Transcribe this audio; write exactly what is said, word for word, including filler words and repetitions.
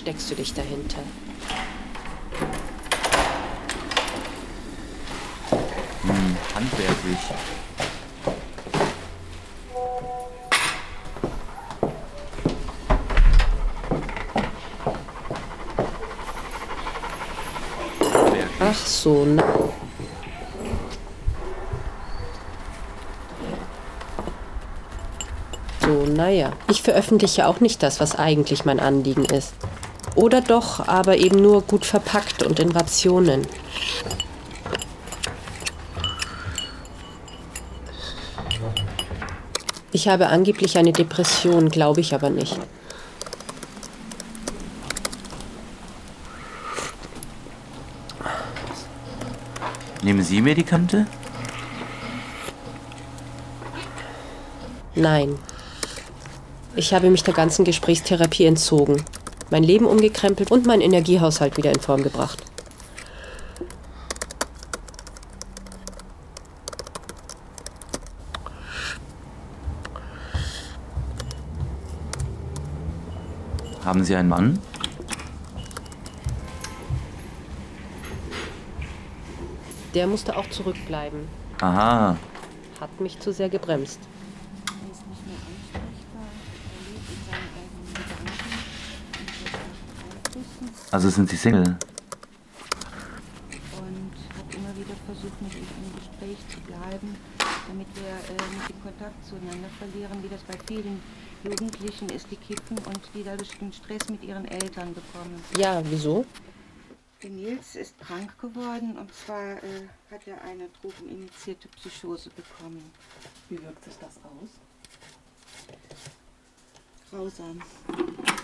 versteckst du dich dahinter? Hm, handwerklich. Ach so, ne? So, naja. Ich veröffentliche auch nicht das, was eigentlich mein Anliegen ist. Oder doch, aber eben nur gut verpackt und in Rationen. Ich habe angeblich eine Depression, glaube ich aber nicht. Nehmen Sie Medikamente? Nein. Ich habe mich der ganzen Gesprächstherapie entzogen, mein Leben umgekrempelt und meinen Energiehaushalt wieder in Form gebracht. Haben Sie einen Mann? Der musste auch zurückbleiben. Aha. Hat mich zu sehr gebremst. Er ist nicht mehr ansprechbar. Er lebt in seinen eigenen Gedanken und wird Einflüssen Also sind Sie Single? und hat immer wieder versucht, mit ihm im Gespräch zu bleiben, damit wir äh, nicht den Kontakt zueinander verlieren, wie das bei vielen Jugendlichen ist, die kiffen und die dadurch den Stress mit ihren Eltern bekommen. Ja, wieso? Der Nils ist krank geworden und zwar äh, hat er eine drogeninitiierte Psychose bekommen. Wie wirkt sich das aus? Grausam.